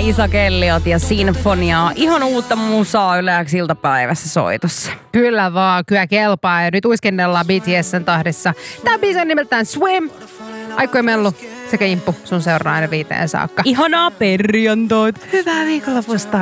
Isa Kelliot ja Sinfoniaa. Ihan uutta musaa Yle iltapäivässä soitossa. Kyllä vaan, kyllä kelpaa. Ja nyt uiskennellaan BTS:n tahdissa. Tää biisi on nimeltään Swim. Aikku ja Mellu sekä Imppu sun seuraa aina 5 saakka. Ihanaa perjantoit. Hyvää viikonlopusta.